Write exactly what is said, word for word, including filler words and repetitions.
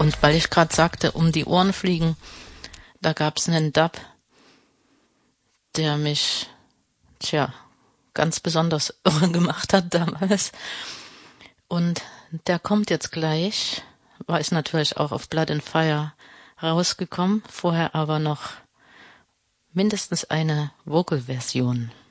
Und weil ich gerade sagte, um die Ohren fliegen, da gab's einen Dub, der mich, tja, ganz besonders irre gemacht hat damals. Und der kommt jetzt gleich, war ist natürlich auch auf Blood and Fire rausgekommen, vorher aber noch mindestens eine Vocal-Version.